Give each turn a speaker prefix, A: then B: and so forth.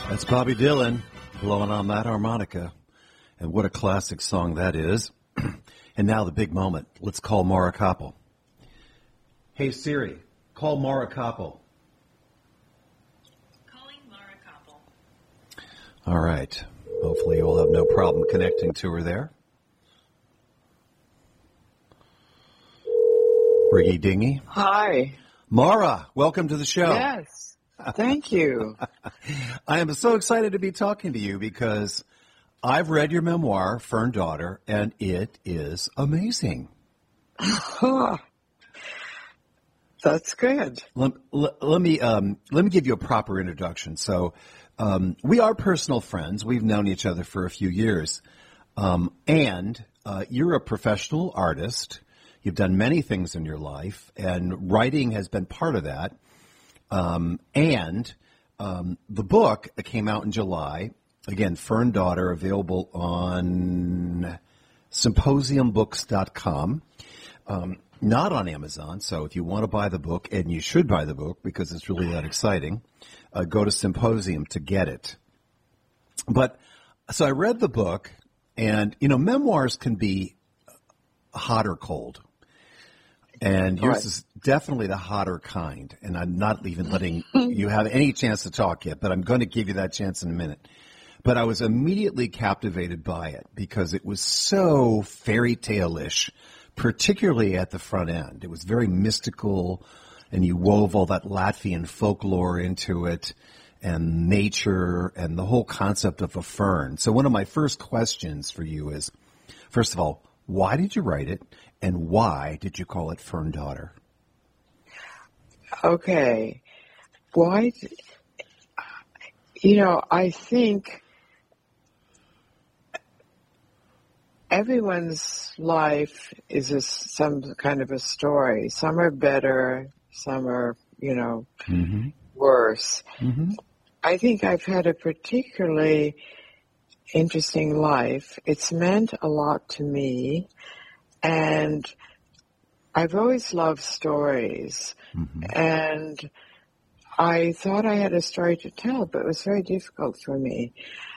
A: That's Bobby Dylan blowing on that harmonica. And what a classic song that is. And now the big moment. Let's call Maura Koppel. Hey Siri, call Maura Koppel.
B: Calling Maura Koppel.
A: All right. Hopefully you'll have no problem connecting to her there. Riggy Dingy.
C: Hi.
A: Maura, welcome to the show.
C: Yes. Thank you.
A: I am so excited to be talking to you because I've read your memoir, Fern Daughter, and it is amazing.
C: That's good.
A: Let me give you a proper introduction. So, we are personal friends. We've known each other for a few years, and you're a professional artist. You've done many things in your life, and writing has been part of that. The book came out in July. Again, Fern Daughter, available on symposiumbooks.com. Not on Amazon, so if you want to buy the book, and you should buy the book because it's really that exciting, go to Symposium to get it. So I read the book, and, memoirs can be hot or cold. And yours is definitely the hotter kind, and I'm not even letting you have any chance to talk yet, but I'm going to give you that chance in a minute. But I was immediately captivated by it because it was so fairy tale-ish, particularly at the front end. It was very mystical, and you wove all that Latvian folklore into it, and nature, and the whole concept of a fern. So one of my first questions for you is, first of all, why did you write it, and why did you call it Fern Daughter?
C: Okay. Why? I think everyone's life is some kind of a story. Some are better, some are, worse.
A: Mm-hmm.
C: I think I've had a particularly interesting life. It's meant a lot to me, and I've always loved stories.
A: Mm-hmm.
C: And I thought I had a story to tell, but it was very difficult for me.